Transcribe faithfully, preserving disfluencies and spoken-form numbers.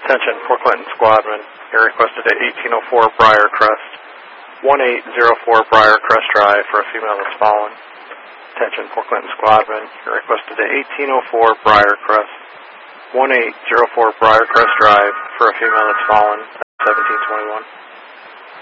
Attention, Port Clinton Squadron. You're requested at eighteen oh four Briarcrest. one eight zero four Briarcrest Drive for a female that's fallen. Attention, Port Clinton Squadron. You're requested at eighteen oh four Briarcrest. one eight zero four Briarcrest Drive for a female that's fallen. seventeen twenty-one.